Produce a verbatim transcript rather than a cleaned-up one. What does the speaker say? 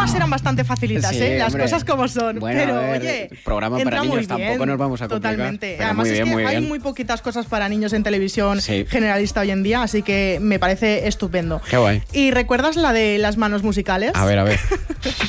todas eran bastante facilitas, Sí, ¿eh? Las hombre. cosas como son. Bueno, pero, a ver, oye, programa para entra muy niños, bien, tampoco nos vamos a complicar. Totalmente. Pero Además muy bien, es que muy hay bien. muy poquitas cosas para niños en televisión Sí. generalista hoy en día, así que me parece estupendo. Qué guay. ¿Y recuerdas la de las manos musicales? A ver, a ver.